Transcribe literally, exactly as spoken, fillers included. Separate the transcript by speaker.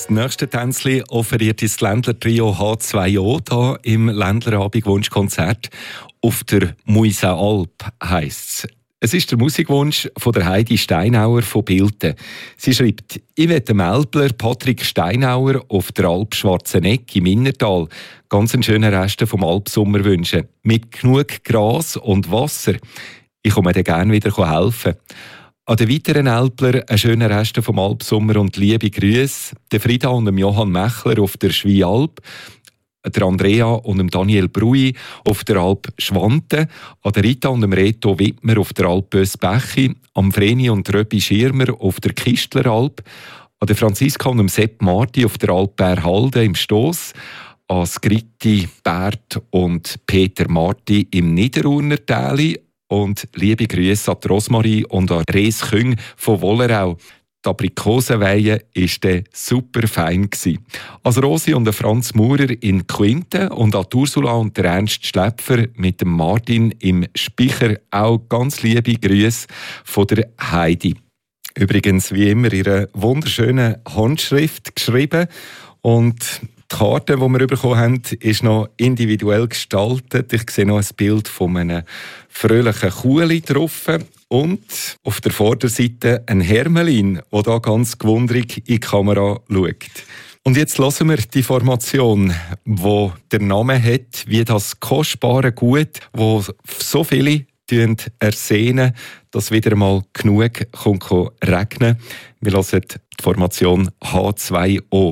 Speaker 1: das nächste Tänzli offeriert das Ländler-Trio H zwei O hier im Ländler-Abendwunsch-Konzert. Auf der Muisealp heisst es. Es ist der Musikwunsch von der Heidi Steinauer von Bilten. Sie schreibt, ich will dem Älpler Patrick Steinauer auf der Alp Schwarzenegg im Innertal ganz einen schönen Rest vom Alpsommer wünschen. Mit genug Gras und Wasser. Ich komme dir gerne wieder helfen. An den weiteren Älpler einen schönen Rest vom Alpsommer und liebe Grüße. Der Frieda und dem Johann Mechler auf der Schwialp. Der Andrea und dem Daniel Brui auf der Alp Schwanten, an der Rita und dem Reto Wittmer auf der Alp Bösbechi, am Vreni und Röbi Schirmer auf der Kistleralp, an der Franziska und dem Sepp Marti auf der Alp Bärhalden im Stoss, an Skritti, Bert und Peter Marti im Niederurner Täli und liebe Grüße an Rosmarie und an Res Küng von Wollerau. Die Aprikosenweihe war super fein. Als Rosi und Franz Maurer in Quinte und an Ursula und der Ernst Schläpfer mit dem Martin im Speicher auch ganz liebe Grüße von der Heidi. Übrigens wie immer ihre wunderschöne Handschrift geschrieben und die Karte, die wir bekommen haben, ist noch individuell gestaltet. Ich sehe noch ein Bild von einem fröhlichen Kuhli drauf. Und auf der Vorderseite ein Hermelin, der da ganz gewundrig in die Kamera schaut. Und jetzt hören wir die Formation, die der Name hat, wie das kostbare Gut, wo so viele ersehnen, dass wieder mal genug regnen kommt. Wir hören die Formation H zwei O.